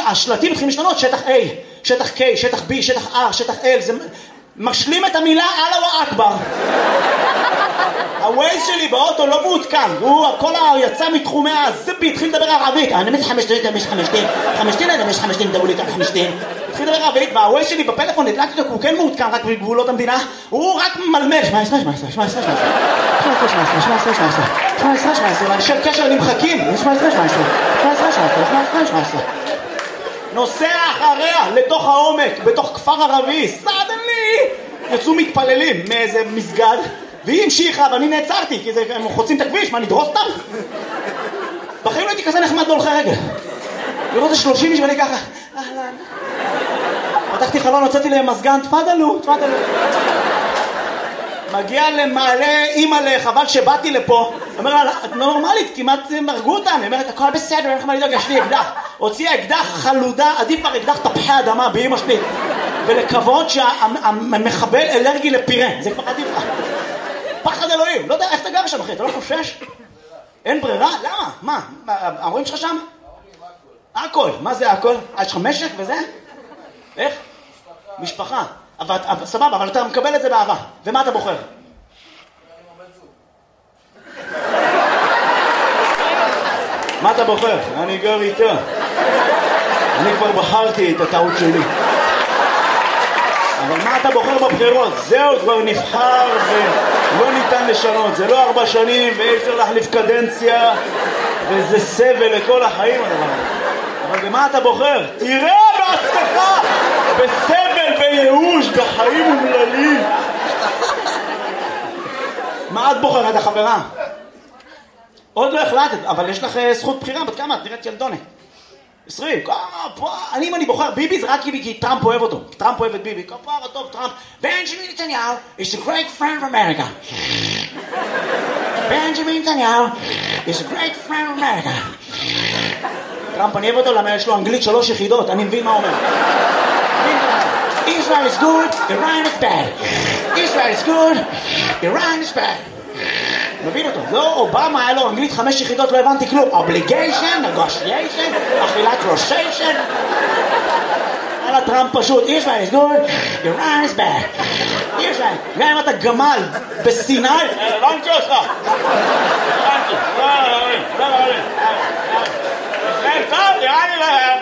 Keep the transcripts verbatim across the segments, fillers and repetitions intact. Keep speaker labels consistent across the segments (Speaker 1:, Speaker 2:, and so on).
Speaker 1: השלטים מתחילים להשתנות, שטח A, שטח K, שטח B, שטח R, שטח L, זה משלים את המילה אללה אכבר. הווייז שלי באוטו לא מעודכן, הוא כל יצא מתחומי הזיפי, התחיל לדבר ערבית, אני מזה חמשתין, אני מזה חמשתין, חמשתין, אני מזה חמשתין, דברו לי כאן חמשתין. התחיל לדבר ערבית, והווייז שלי בפלאפון הדלקתי אותו, הוא כן מעודכן רק בגבולות המדינה, הוא רק מלמל, שמע עשרה, שמע עשרה, שמע עשרה, שמע עשרה, שמע עשרה, שמע עשרה, שמע עשרה, שמע עשרה, שמע עשרה, שמע עשרה, ואנשי קשר נמחקים, שמע עשרה, שמע עשרה, שמע עשרה, שמע עשרה, שמע עשרה, שמע עשרה. נוסע אחריה לתוך העומק, בתוך כפר ערבי, סדנלי! יצאו מתפללים מאיזה מסגד, והיא המשיכה, ואני נעצרתי, כי הם חוצים את הכביש, מה, נדרוס אותם? בחיים לא הייתי כזה נחמד בהולכי רגל. לראות את שלושים איש ואני ככה, אהלן. פתחתי חלון, הוצאתי להם מזגן, תפדלו, תפדלו. מגיע למעלה, אימא לחבל שבאתי לפה, אומר לה, את נורמלית, כמעט מרגו אותה, אני אומרת, הכל בסדר, אין לך מה לדאוג, יש לי אקדח. הוציאה אקדח חלודה, עדיף כבר אקדח תפוחי אדמה באמא שלי. ולקוות שהמחבל אלרגי לפירה, זה כבר עדיף לך. פחד אלוהים, לא יודע איך אתה גר שם אחי, אתה לא חושש? אין ברירה? למה? מה? ההורים שלך שם? הכל, מה זה הכל? יש לך משק וזה? איך? משפחה. סבבה, אבל אתה מקבל את זה באהבה. ומה אתה בוחר? מה אתה בוחר? אני גר איתה. אני כבר בחרתי את הטעות שלי. אבל מה אתה בוחר בבחירות? זהו, כבר נבחר ולא ניתן לשנות. זה לא ארבע שנים ואי אפשר להחליף קדנציה וזה סבל לכל החיים הדבר. אבל במה אתה בוחר? תראה בעצמך! בסבל, בייאוש, בחיים אומללים. מה את בוחרת, החברה? עוד לא החלטת, אבל יש לך זכות בחירה. בת כמה? את נראית ילדונת. עשרים, אני אם אני בוחר ביבי זה רק כי טראמפ אוהב אותו, טראמפ אוהב את ביבי, כפרה טוב טראמp, בנג'מין נתניהו is a great friend of America. בנג'מין נתניהו is a great friend of America. טראמפ אני אוהב אותו למה יש לו אנגלית שלוש יחידות, אני מבין מה אומר. Israel is good, Iran is bad. Israel is good, Iran is bad. מבין אותו, לא, אובמה היה לו אנגלית חמש יחידות, לא הבנתי כלום. obligation, negotiation, אכילת ראשיישן. על הטראמפ פשוט, Israel is good, Iran is bad. Israel, גם אם אתה גמל בסיני, הבנתי אותך. הבנתי, לא, לא, לא, לא, לא. ישראל טוב, נראה לי להם.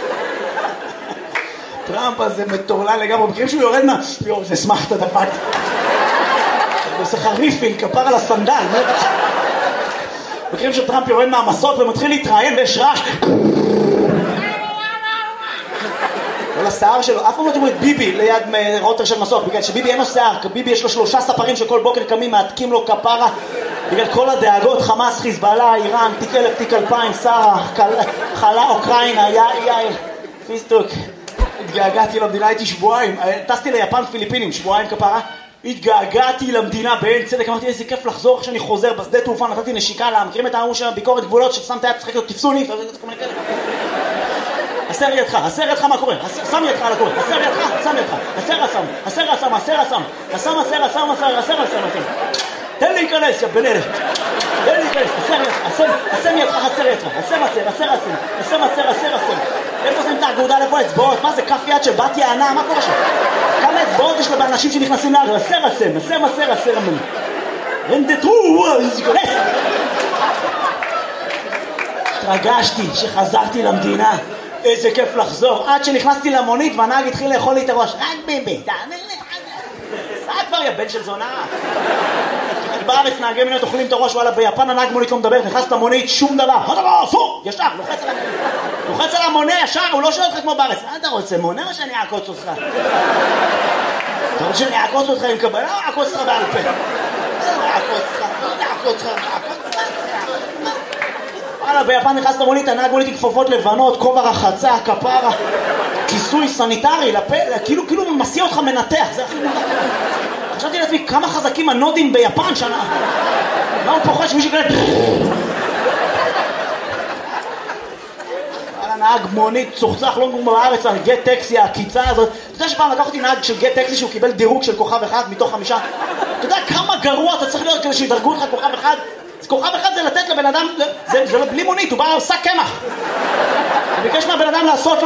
Speaker 1: טראמפ הזה מטורלל לגמרי, מכירים שהוא יורד מה? יואו, זה שמח את הדפת. עושה חריפין, כפר על הסנדל. מכירים שטראמפ יורד מהמסות ומתחיל להתראיין ויש רעש. כל השיער שלו, אף פעם לא תראו את ביבי ליד רוטר של מסוק, בגלל שביבי אין לו שיער, ביבי יש לו שלושה ספרים שכל בוקר קמים, מעתקים לו כפרה, בגלל כל הדאגות, חמאס, חיזבאללה, איראן, תיק אלף, תיק אלפיים, שרה, חלה, אוקראינה, יאיר, פיסטוק. התגעגעתי למדינה, הייתי שבועיים, טסתי ליפן פיליפינים, שבועיים כפרה. התגעגעתי למדינה בעין צדק, אמרתי איזה כיף לחזור כשאני חוזר בשדה תעופה, נתתי נשיקה לה, מכירים את ההוא של ביקורת גבולות ששמת יד תשחק לו, תפסו לי, הסר ידך, הסר ידך מה קורה, שם ידך על הקורא, הסר ידך, שם ידך, הסר הסם, הסר הסם, הסר הסם, הסם הסר הסם, הסר הסר הסם, תן לי להיכנס, יא בן אלף, תן לי להיכנס, הסר ידך, הסם ידך, הסר ידך, הסם הסר, הסר הסם, הסם הסר, הסר הסם, איפה שמים את הגעודה לפה אצבעות, מה זה כף יד של בת יענה, מה קורה שם? כמה אצבעות יש לה באנשים שנכנסים לארץ, הסר הסם, הסם הסר, הסר הסם, רנדטרו, להיכנס. התרגשתי שחזרתי למדינה, איזה כיף לחזור, עד שנכנסתי למונית והנהג התחיל לאכול לי את הראש, רק ביבי, תאמר לי, סע כבר יא בן של זונה. בארץ נהגי מוניות אוכלים את הראש, וואלה ביפן הנהג מונית לא מדבר, נכנס למונית, שום דבר, מה דבר, אסור, ישר, לוחץ על המונה, לוחץ על המונה ישר, הוא לא שואל אותך כמו בארץ, מה אתה רוצה, מונה או שאני אעקוץ אותך? אתה רוצה שאני אעקוץ אותך עם קבלה או אעקוץ אותך בעל פה? אעקוץ אותך, אעקוץ אותך, אעקוץ אותך. וואלה, ביפן נכנס למונית, הנהג מונית עם כפפות לבנות, כובע רחצה, כפרה, כיסוי סניטרי, לפה, כאילו, כאילו מסיע אותך מנתח, זה הכי מונח. חשבתי לעצמי, כמה חזקים הנודים ביפן שנה. מה הוא פוחד שמישהו כאלה... וואלה, נהג מונית, צוחצח, לא כמו בארץ, על גט טקסי, הקיצה הזאת. אתה יודע שפעם לקחתי נהג של גט טקסי שהוא קיבל דירוג של כוכב אחד מתוך חמישה? אתה יודע כמה גרוע אתה צריך להיות כדי שידרגו לך כוכב אחד? כוכב אחד זה לתת לבן אדם, זה, זה בלי מונית, הוא בא עושה קמח. הוא ביקש מהבן אדם לעשות לו